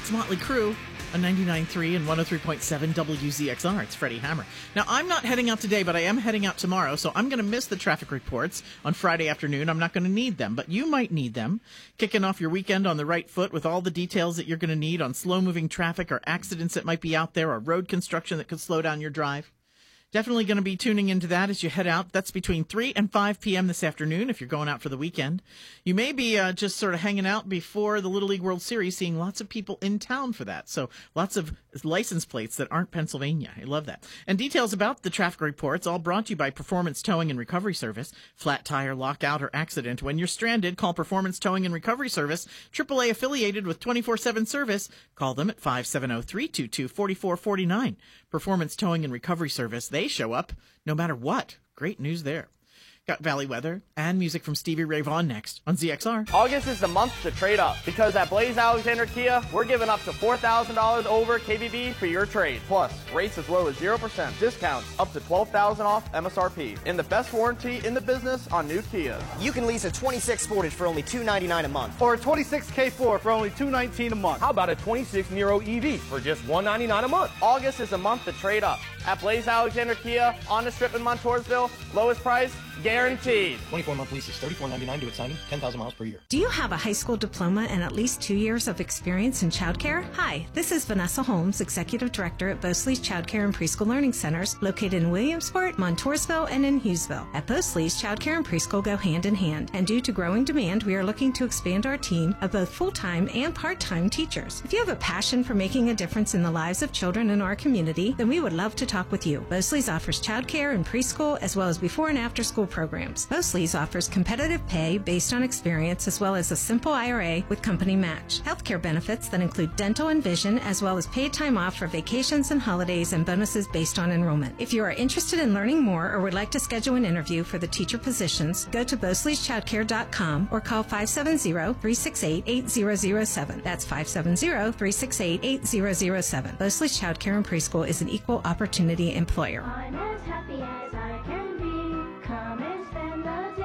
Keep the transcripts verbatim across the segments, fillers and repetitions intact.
It's Motley Crue on ninety-nine point three and one oh three point seven W Z X R. It's Freddie Hammer. Now, I'm not heading out today, but I am heading out tomorrow, so I'm going to miss the traffic reports on Friday afternoon. I'm not going to need them, but you might need them. Kicking off your weekend on the right foot with all the details that you're going to need on slow-moving traffic or accidents that might be out there or road construction that could slow down your drive. Definitely going to be tuning into that as you head out. That's between three and five p.m. this afternoon if you're going out for the weekend. You may be uh, just sort of hanging out before the Little League World Series, seeing lots of people in town for that. So lots of license plates that aren't Pennsylvania. I love that. And details about the traffic reports all brought to you by Performance Towing and Recovery Service. Flat tire, lockout, or accident. When you're stranded, call Performance Towing and Recovery Service. triple A affiliated with twenty-four seven service. Call them at five seven zero, three two two, four four four nine. Performance Towing and Recovery Service. They show up no matter what. Great news there. Got Valley weather and music from Stevie Ray Vaughan next on Z X R. August is the month to trade up because at Blaze Alexander Kia, we're giving up to four thousand dollars over K B B for your trade. Plus, rates as low as zero percent, discounts up to twelve thousand dollars off M S R P, and the best warranty in the business on new Kias. You can lease a twenty-six Sportage for only two hundred ninety-nine dollars a month. Or a twenty-six K four for only two hundred nineteen dollars a month. How about a twenty-six Nero E V for just one hundred ninety-nine dollars a month? August is the month to trade up. At Blaze Alexander Kia, on the strip in Montoursville, lowest price, guaranteed. twenty-four month leases, thirty-four ninety-nine to its signing, ten thousand miles per year. Do you have a high school diploma and at least two years of experience in childcare? Hi, this is Vanessa Holmes, Executive Director at Bosley's Childcare and Preschool Learning Centers, located in Williamsport, Montoursville, and in Hughesville. At Bosley's, childcare and preschool go hand in hand, and due to growing demand, we are looking to expand our team of both full-time and part-time teachers. If you have a passion for making a difference in the lives of children in our community, then we would love to talk with you. Bosley's offers childcare and preschool, as well as before and after school programs. Bosley's offers competitive pay based on experience, as well as a simple I R A with company match. Healthcare benefits that include dental and vision, as well as paid time off for vacations and holidays, and bonuses based on enrollment. If you are interested in learning more or would like to schedule an interview for the teacher positions, go to bosleys childcare dot com or call five seven zero, three six eight, eight zero zero seven. That's five seven zero, three six eight, eight zero zero seven. Bosley's Childcare and Preschool is an equal opportunity employer. I'm as happy as I can be. Come and spend the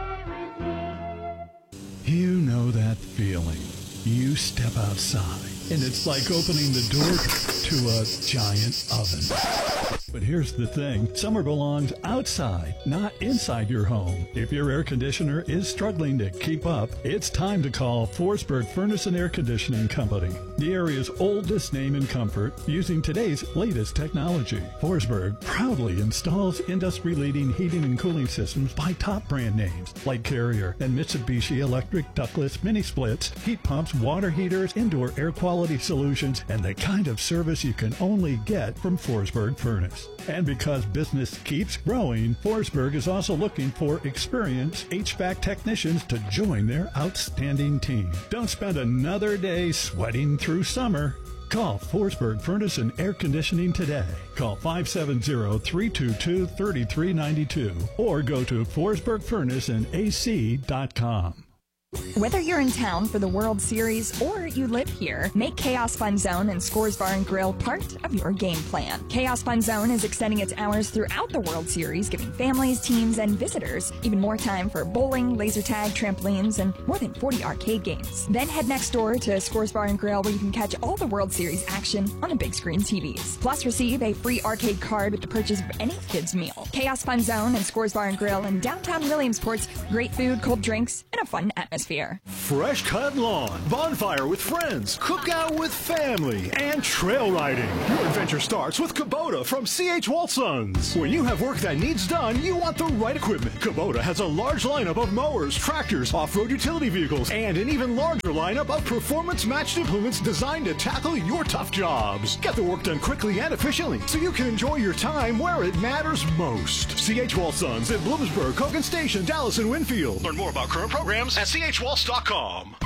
day with me. You know that feeling. You step outside, and it's like opening the door to a giant oven. But here's the thing. Summer belongs outside, not inside your home. If your air conditioner is struggling to keep up, it's time to call Forsberg Furnace and Air Conditioning Company, the area's oldest name in comfort, using today's latest technology. Forsberg proudly installs industry-leading heating and cooling systems by top brand names like Carrier and Mitsubishi Electric ductless mini splits, heat pumps, water heaters, indoor air quality solutions, and the kind of service you can only get from Forsberg Furnace. And because business keeps growing, Forsberg is also looking for experienced H V A C technicians to join their outstanding team. Don't spend another day sweating through summer. Call Forsberg Furnace and Air Conditioning today. Call five seven zero, three two two, three three nine two or go to forsberg furnace and A C dot com. Whether you're in town for the World Series or you live here, make Chaos Fun Zone and Scores Bar and Grill part of your game plan. Chaos Fun Zone is extending its hours throughout the World Series, giving families, teams, and visitors even more time for bowling, laser tag, trampolines, and more than forty arcade games. Then head next door to Scores Bar and Grill, where you can catch all the World Series action on the big screen T Vs. Plus, receive a free arcade card with the purchase of any kid's meal. Chaos Fun Zone and Scores Bar and Grill in downtown Williamsport's great food, cold drinks, and a fun atmosphere. Fresh cut lawn, bonfire with friends, cookout with family, and trail riding. Your adventure starts with Kubota from C H Walsons. When you have work that needs done, you want the right equipment. Kubota has a large lineup of mowers, tractors, off-road utility vehicles, and an even larger lineup of performance-matched implements designed to tackle your tough jobs. Get the work done quickly and efficiently so you can enjoy your time where it matters most. C H Walsons in Bloomsburg, Kogan Station, Dallas, and Winfield. Learn more about current programs at C H Walls dot com.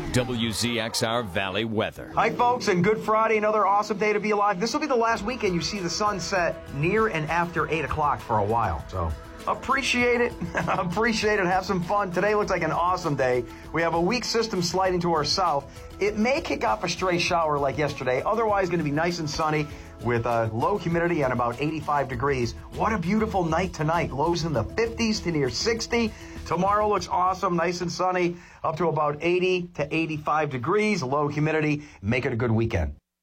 W Z X R Valley weather. Hi, folks, and Good Friday, another awesome day to be alive. This will be the last weekend you see the sun set near and after eight o'clock for a while, so appreciate it. Appreciate it. Have some fun. Today looks like an awesome day. We have a weak system sliding to our south. It may kick off a stray shower like yesterday. Otherwise, going to be nice and sunny with a low humidity and about eighty-five degrees. What a beautiful night tonight. Lows in the fifties to near sixty. Tomorrow looks awesome, nice and sunny, up to about eighty to eighty-five degrees, low humidity. Make it a good weekend.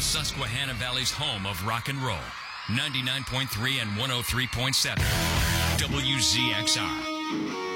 Susquehanna Valley's home of rock and roll. ninety-nine point three and one oh three point seven. W Z X R.